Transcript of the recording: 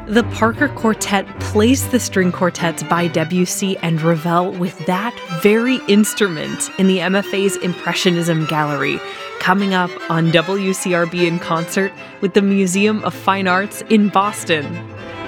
The Parker Quartet placed the string quartets by Debussy and Ravel with that very instrument in the MFA's Impressionism Gallery, coming up on WCRB in concert with the Museum of Fine Arts in Boston.